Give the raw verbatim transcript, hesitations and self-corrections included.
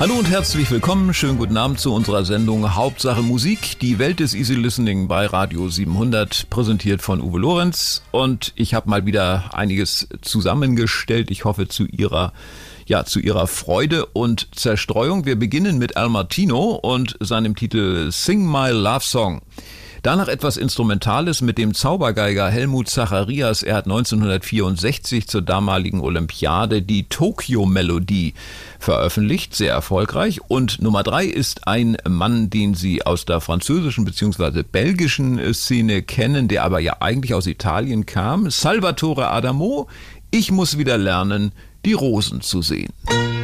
Hallo und herzlich willkommen, schönen guten Abend zu unserer Sendung Hauptsache Musik, die Welt des Easy Listening bei Radio siebenhundert, präsentiert von Uwe Lorenz. Und ich habe mal wieder einiges zusammengestellt, ich hoffe zu Ihrer, ja, zu Ihrer Freude und Zerstreuung. Wir beginnen mit Al Martino und seinem Titel Sing My Love Song. Danach etwas Instrumentales mit dem Zaubergeiger Helmut Zacharias. Er hat neunzehnhundertvierundsechzig zur damaligen Olympiade die Tokyo-Melodie veröffentlicht, sehr erfolgreich. Und Nummer drei ist ein Mann, den Sie aus der französischen bzw. belgischen Szene kennen, der aber ja eigentlich aus Italien kam. Salvatore Adamo, Ich muss wieder lernen, die Rosen zu sehen.